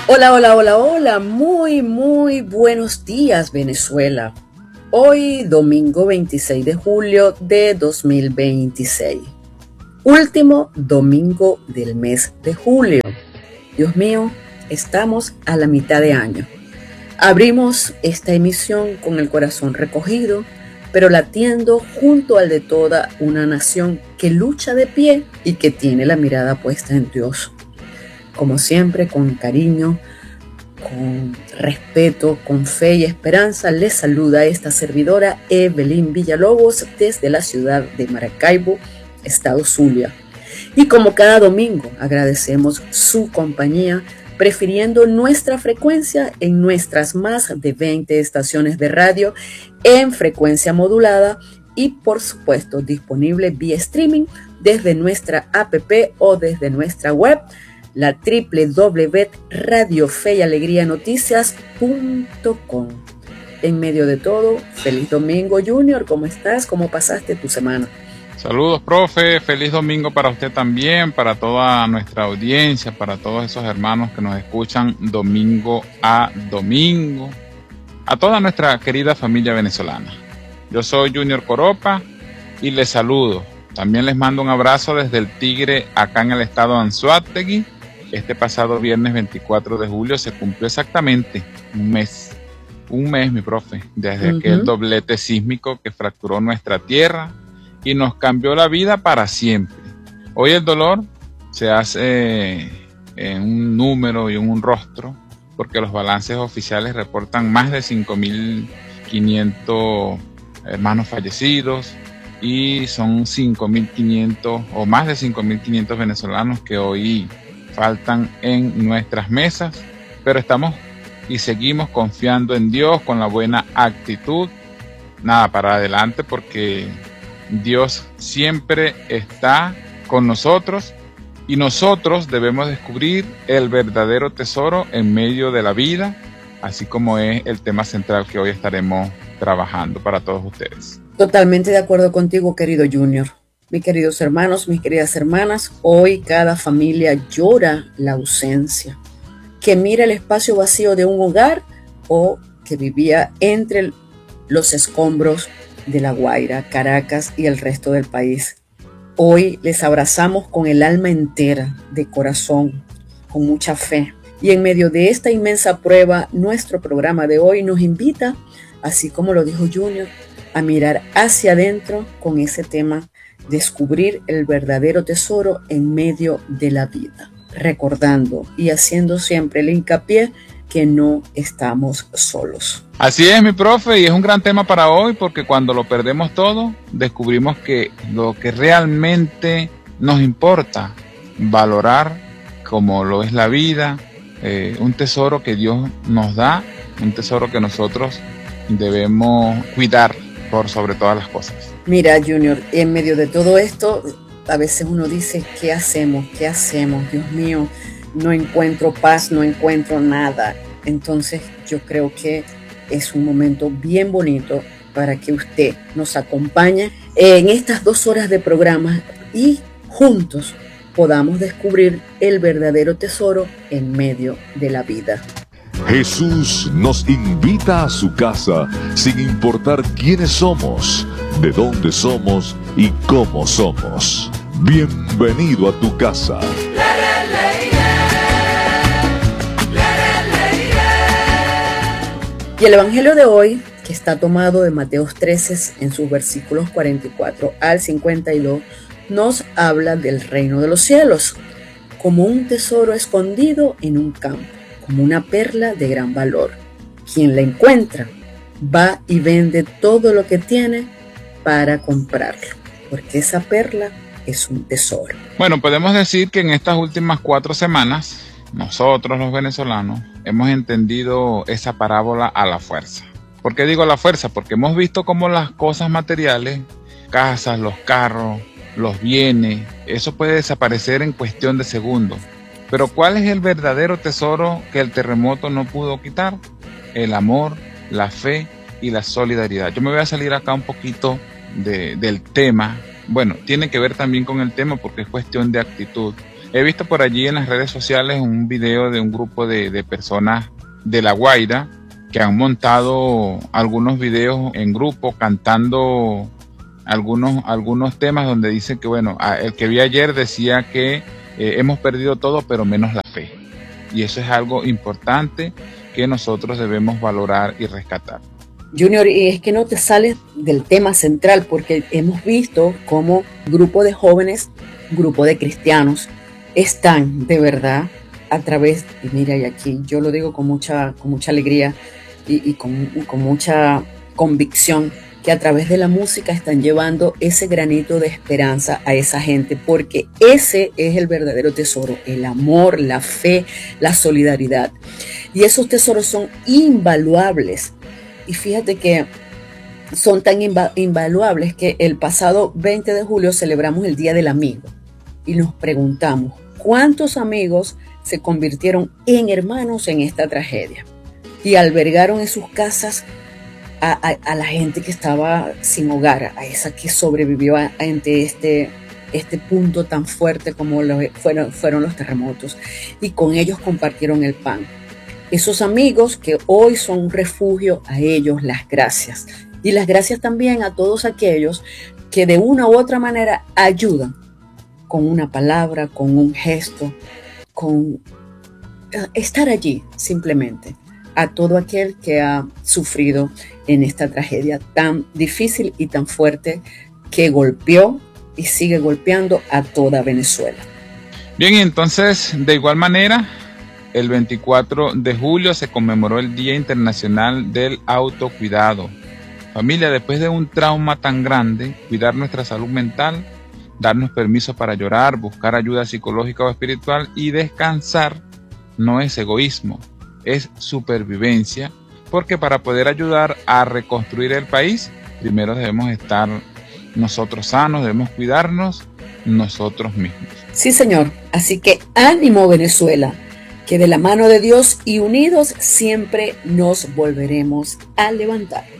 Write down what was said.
Hola, hola, hola, hola, muy buenos días Venezuela. Hoy domingo 26 de julio de 2026, último domingo del mes de julio. Dios mío, estamos a la mitad de año. Abrimos esta emisión con el corazón recogido, pero latiendo junto al de toda una nación que lucha de pie y que tiene la mirada puesta en Dios. Como siempre, con cariño, con respeto, con fe y esperanza, les saluda esta servidora Evelyn Villalobos desde la ciudad de Maracaibo, estado Zulia. Y como cada domingo, agradecemos su compañía, prefiriendo nuestra frecuencia en nuestras más de 20 estaciones de radio en frecuencia modulada y, por supuesto, disponible vía streaming desde nuestra app o desde nuestra web, la www.radiofeyalegrianoticias.com. En medio de todo, feliz domingo, Junior. ¿Cómo estás? ¿Cómo pasaste tu semana? Saludos, profe. Feliz domingo para usted también, para toda nuestra audiencia, para todos esos hermanos que nos escuchan domingo a domingo, a toda nuestra querida familia venezolana. Yo soy Junior Coropa y les saludo. También les mando un abrazo desde el Tigre, acá en el estado de Anzoátegui. Este pasado viernes 24 de julio se cumplió exactamente un mes, mi profe, desde aquel doblete sísmico que fracturó nuestra tierra y nos cambió la vida para siempre. Hoy el dolor se hace en un número y en un rostro, porque los balances oficiales reportan más de 5.500 hermanos fallecidos y son 5.500 o más de 5.500 venezolanos que hoy faltan en nuestras mesas, pero estamos y seguimos confiando en Dios con la buena actitud. Nada, para adelante, porque Dios siempre está con nosotros y nosotros debemos descubrir el verdadero tesoro en medio de la vida, así como es el tema central que hoy estaremos trabajando para todos ustedes. Totalmente de acuerdo contigo, querido Junior. Mis queridos hermanos, mis queridas hermanas, hoy cada familia llora la ausencia, que mira el espacio vacío de un hogar o que vivía entre los escombros de La Guaira, Caracas y el resto del país. Hoy les abrazamos con el alma entera, de corazón, con mucha fe. Y en medio de esta inmensa prueba, nuestro programa de hoy nos invita, así como lo dijo Junior, a mirar hacia adentro con ese tema: descubrir el verdadero tesoro en medio de la vida, recordando y haciendo siempre el hincapié que no estamos solos. Así es, mi profe, y es un gran tema para hoy, porque cuando lo perdemos todo, descubrimos que lo que realmente nos importa valorar, como lo es la vida, un tesoro que Dios nos da, un tesoro que nosotros debemos cuidar por sobre todas las cosas. Mira, Junior, en medio de todo esto, a veces uno dice, ¿qué hacemos? ¿Qué hacemos? Dios mío, no encuentro paz, no encuentro nada. Entonces, yo creo que es un momento bien bonito para que usted nos acompañe en estas 2 horas de programa y juntos podamos descubrir el verdadero tesoro en medio de la vida. Jesús nos invita a su casa sin importar quiénes somos, de dónde somos y cómo somos. Bienvenido a tu casa. Y el evangelio de hoy, que está tomado de Mateo 13 en sus versículos 44 al 52, nos habla del reino de los cielos como un tesoro escondido en un campo, como una perla de gran valor. Quien la encuentra va y vende todo lo que tiene para comprarlo, porque esa perla es un tesoro. Bueno, podemos decir que en estas últimas 4 semanas, nosotros los venezolanos hemos entendido esa parábola a la fuerza. ¿Por qué digo a la fuerza? Porque hemos visto cómo las cosas materiales, casas, los carros, los bienes, eso puede desaparecer en cuestión de segundos. Pero ¿cuál es el verdadero tesoro que el terremoto no pudo quitar? El amor, la fe y la solidaridad. Yo me voy a salir acá un poquito del tema. Bueno, tiene que ver también con el tema porque es cuestión de actitud. He visto por allí en las redes sociales un video de un grupo de personas de La Guaira que han montado algunos videos en grupo cantando algunos temas donde dicen que, bueno, el que vi ayer decía que hemos perdido todo pero menos la fe. Y eso es algo importante que nosotros debemos valorar y rescatar. Junior, y es que no te sales del tema central, porque hemos visto cómo grupo de jóvenes, grupo de cristianos, están de verdad a través, y mira, y aquí yo lo digo con mucha alegría y con mucha convicción, que a través de la música están llevando ese granito de esperanza a esa gente, porque ese es el verdadero tesoro, el amor, la fe, la solidaridad. Y esos tesoros son invaluables. Y fíjate que son tan invaluables que el pasado 20 de julio celebramos el Día del Amigo y nos preguntamos cuántos amigos se convirtieron en hermanos en esta tragedia y albergaron en sus casas a la gente que estaba sin hogar, a esa que sobrevivió ante este punto tan fuerte como fueron los terremotos, y con ellos compartieron el pan. Esos amigos que hoy son un refugio, a ellos las gracias. Y las gracias también a todos aquellos que de una u otra manera ayudan con una palabra, con un gesto, con estar allí simplemente, a todo aquel que ha sufrido en esta tragedia tan difícil y tan fuerte que golpeó y sigue golpeando a toda Venezuela. Bien, entonces, de igual manera, el 24 de julio se conmemoró el Día Internacional del Autocuidado. Familia, después de un trauma tan grande, cuidar nuestra salud mental, darnos permiso para llorar, buscar ayuda psicológica o espiritual y descansar no es egoísmo, es supervivencia, porque para poder ayudar a reconstruir el país, primero debemos estar nosotros sanos, debemos cuidarnos nosotros mismos. Sí, señor. Así que ánimo, Venezuela, que de la mano de Dios y unidos siempre nos volveremos a levantar.